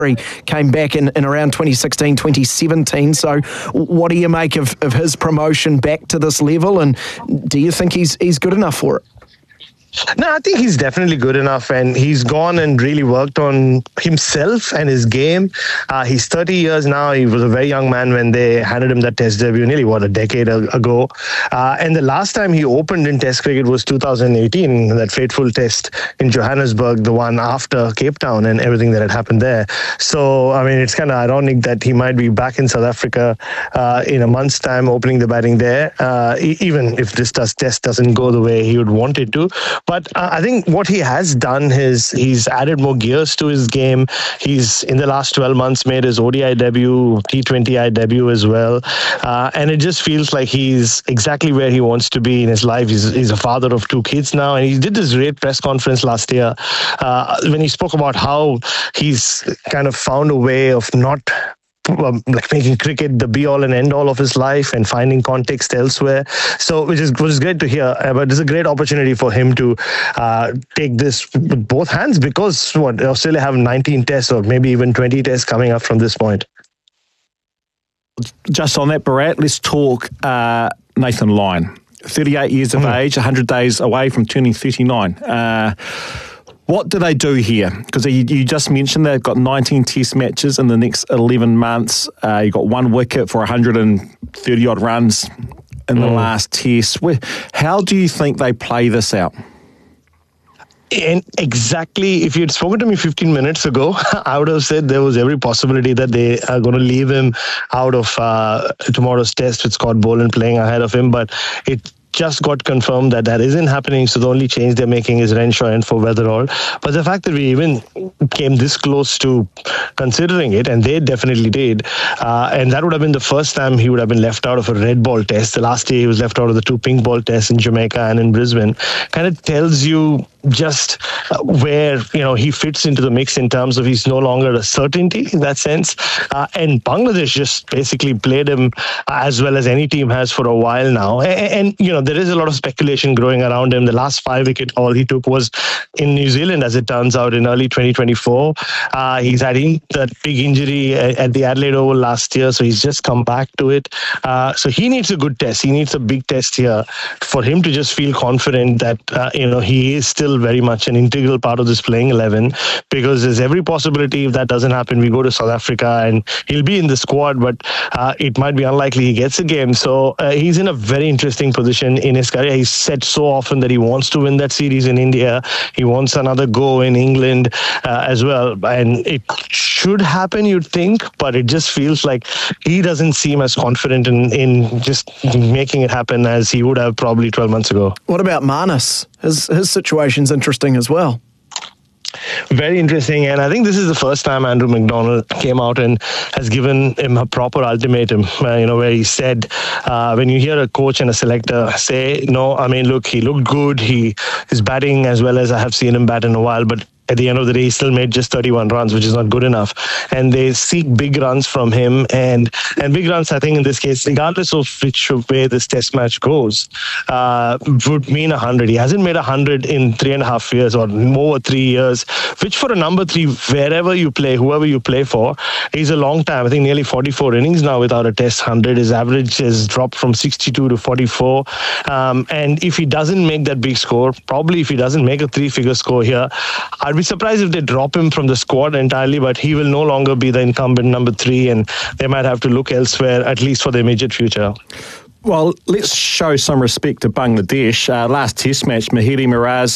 He came back in around 2016, 2017. So what do you make of his promotion back to this level, and do you think he's good enough for it? No, I think he's definitely good enough, and he's gone and really worked on himself and his game. He's 30 years now. He was a very young man when they handed him that Test debut nearly, a decade ago. And the last time he opened in Test cricket was 2018, that fateful Test in Johannesburg, the one after Cape Town and everything that had happened there. So, I mean, it's kind of ironic that he might be back in South Africa in a month's time, opening the batting there, even if this Test doesn't go the way he would want it to. But I think what he has done is he's added more gears to his game. He's, in the last 12 months, made his ODI debut, T20I debut as well. And it just feels like he's exactly where he wants to be in his life. He's a father of 2 kids now. And he did this great press conference last year when he spoke about how he's kind of found a way of not making cricket the be-all and end-all of his life and finding context elsewhere. So, which is great to hear. But it's a great opportunity for him to take this with both hands, because Australia have 19 tests or maybe even 20 tests coming up from this point. Just on that, Bharat, let's talk Nathan Lyon. 38 years of age, 100 days away from turning 39. What do they do here? Because you just mentioned they've got 19 test matches in the next 11 months. You got 1 wicket for 130-odd runs in the last test. How do you think they play this out? And exactly, if you'd spoken to me 15 minutes ago, I would have said there was every possibility that they are going to leave him out of tomorrow's test with Scott Boland playing ahead of him. But it just got confirmed that isn't happening. So the only change they're making is Renshaw and for Weatherall. But the fact that we even came this close to considering it, and they definitely did, and that would have been the first time he would have been left out of a red ball test. The last year he was left out of the 2 pink ball tests in Jamaica and in Brisbane. Kind of tells you just where he fits into the mix in terms of he's no longer a certainty in that sense. And Bangladesh just basically played him as well as any team has for a while now. And there is a lot of speculation growing around him. The last 5-wicket haul he took was in New Zealand, as it turns out, in early 2024. He's had that big injury at the Adelaide Oval last year, so he's just come back to it. So he needs a good test. He needs a big test here for him to just feel confident that he is still very much an integral part of this playing 11, because there's every possibility if that doesn't happen, we go to South Africa and he'll be in the squad, but it might be unlikely he gets a game. So he's in a very interesting position in his career. He's said so often that he wants to win that series in India. He wants another go in England as well. And it should happen, you'd think, but it just feels like he doesn't seem as confident in just making it happen as he would have probably 12 months ago. What about Marnus? His situation's interesting as well. Very interesting, and I think this is the first time Andrew McDonald came out and has given him a proper ultimatum, where he said, when you hear a coach and a selector say, no, I mean, look, he looked good, he is batting as well as I have seen him bat in a while, but at the end of the day, he still made just 31 runs, which is not good enough. And they seek big runs from him. And big runs, I think, in this case, regardless of which way this test match goes, would mean 100. He hasn't made 100 in 3.5 years or more 3 years, which for a number 3, wherever you play, whoever you play for, is a long time. I think nearly 44 innings now without a test 100. His average has dropped from 62 to 44. And if he doesn't make that big score, probably if he doesn't make a 3-figure score here, I'd be surprised if they drop him from the squad entirely, but he will no longer be the incumbent number 3, and they might have to look elsewhere, at least for the immediate future. Well, let's show some respect to Bangladesh. Last test match, Mahiri Miraz,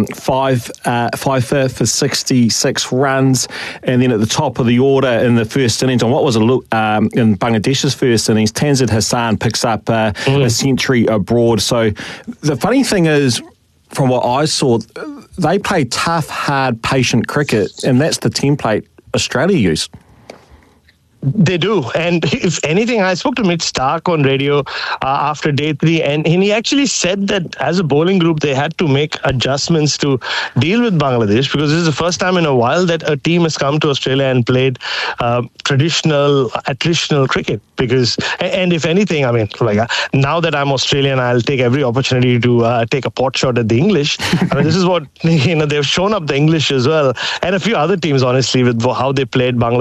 5 for 66 runs, and then at the top of the order in the first innings, on what was a look in Bangladesh's first innings, Tanzid Hassan picks up a century abroad. So the funny thing is, from what I saw, they play tough, hard, patient cricket, and that's the template Australia used. They do. And if anything, I spoke to Mitch Stark on radio after day 3, and he actually said that as a bowling group, they had to make adjustments to deal with Bangladesh, because this is the first time in a while that a team has come to Australia and played traditional attritional cricket. Because, and if anything, I mean, like now that I'm Australian, I'll take every opportunity to take a pot shot at the English. I mean, this is what, they've shown up the English as well, and a few other teams, honestly, with how they played Bangladesh